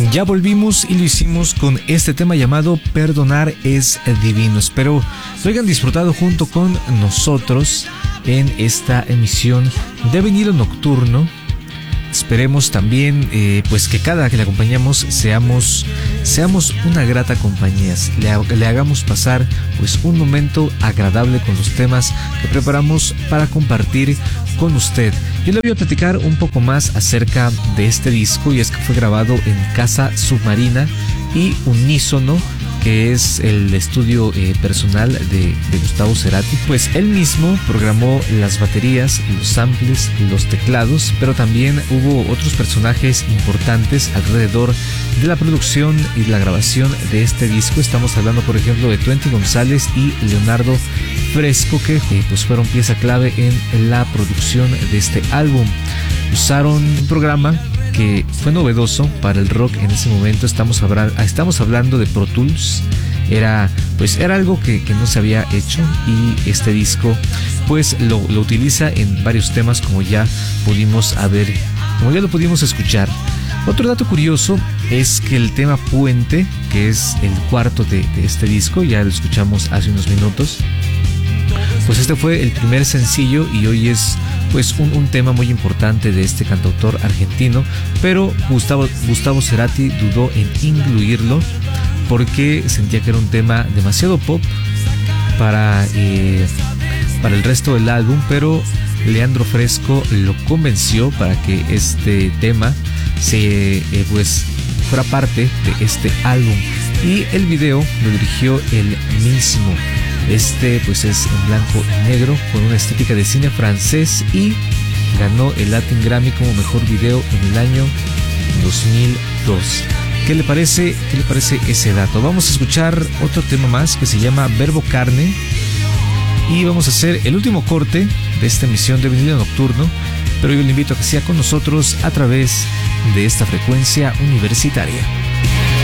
Ya volvimos y lo hicimos con este tema llamado Perdonar es Divino. Espero lo hayan disfrutado junto con nosotros en esta emisión de Vinilo Nocturno. Esperemos también pues que cada que le acompañamos seamos una grata compañía, le hagamos pasar pues un momento agradable con los temas que preparamos para compartir con usted. Yo le voy a platicar un poco más acerca de este disco, y es que fue grabado en Casa Submarina y Unísono, que es el estudio personal de Gustavo Cerati. Pues él mismo programó las baterías, los samples, los teclados, pero también hubo otros personajes importantes alrededor de la producción y la grabación de este disco. Estamos hablando, por ejemplo, de Twenty González y Leonardo Fresco, que pues fueron pieza clave en la producción de este álbum. Usaron un programa que fue novedoso para el rock en ese momento. Estamos hablando de Pro Tools. Era algo que no se había hecho, y este disco pues lo utiliza en varios temas, como ya lo pudimos escuchar. Otro dato curioso es que el tema Puente, que es el cuarto de este disco, ya lo escuchamos hace unos minutos, pues este fue el primer sencillo, y hoy es pues un tema muy importante de este cantautor argentino, pero Gustavo Cerati dudó en incluirlo porque sentía que era un tema demasiado pop para el resto del álbum, pero Leandro Fresco lo convenció para que este tema fuera parte de este álbum, y el video lo dirigió él mismo. Pues es en blanco y negro, con una estética de cine francés, y ganó el Latin Grammy como mejor video en el año 2002. ¿Qué le parece ese dato? Vamos a escuchar otro tema más que se llama Verbo Carne, y vamos a hacer el último corte de esta emisión de Vinilo Nocturno, pero yo le invito a que sea con nosotros a través de esta frecuencia universitaria.